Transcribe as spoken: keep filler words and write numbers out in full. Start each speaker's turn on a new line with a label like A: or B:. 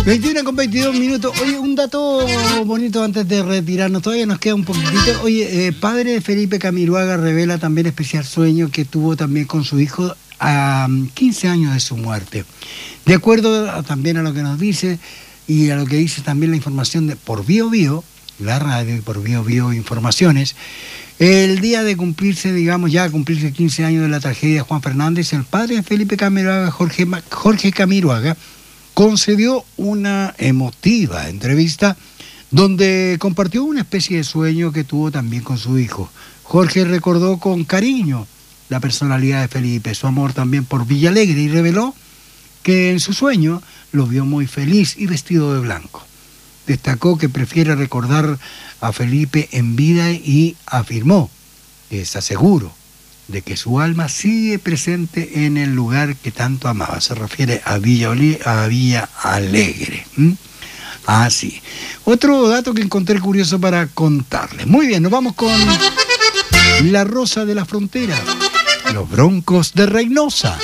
A: veintiuno con veintidós minutos. Oye, un dato bonito antes de retirarnos. Todavía nos queda un poquitito. Oye, eh, padre de Felipe Camiroaga revela también especial sueño que tuvo también con su hijo a quince años de su muerte. De acuerdo a, también a lo que nos dice y a lo que dice también la información de por Bio Bio, la radio y por Bio Bio Informaciones, el día de cumplirse, digamos, ya cumplirse quince años de la tragedia de Juan Fernández, el padre de Felipe Camiroaga, Jorge, Jorge Camiroaga, concedió una emotiva entrevista donde compartió una especie de sueño que tuvo también con su hijo. Jorge recordó con cariño la personalidad de Felipe, su amor también por Villalegre, y reveló que en su sueño lo vio muy feliz y vestido de blanco. Destacó que prefiere recordar a Felipe en vida y afirmó que está seguro de que su alma sigue presente en el lugar que tanto amaba. Se refiere a Villa, Oli, a Villa Alegre. ¿Mm? Así. Otro dato que encontré curioso para contarles. Muy bien, nos vamos con La Rosa de la Frontera, los Broncos de Reynosa.